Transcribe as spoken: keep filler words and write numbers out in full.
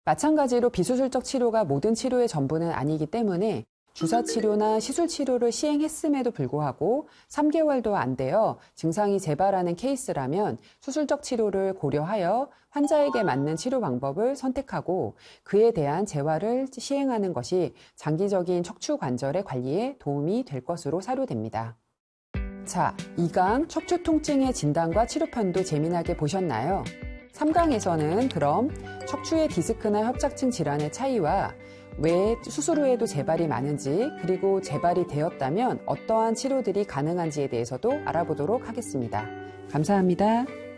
마찬가지로 비수술적 치료가 모든 치료의 전부는 아니기 때문에 주사 치료나 시술 치료를 시행했음에도 불구하고 삼 개월도 안 되어 증상이 재발하는 케이스라면 수술적 치료를 고려하여 환자에게 맞는 치료 방법을 선택하고 그에 대한 재활을 시행하는 것이 장기적인 척추 관절의 관리에 도움이 될 것으로 사료됩니다. 자, 이 강 척추 통증의 진단과 치료편도 재미나게 보셨나요? 삼 강에서는 그럼 척추의 디스크나 협착증 질환의 차이와 왜 수술 후에도 재발이 많은지, 그리고 재발이 되었다면 어떠한 치료들이 가능한지에 대해서도 알아보도록 하겠습니다. 감사합니다.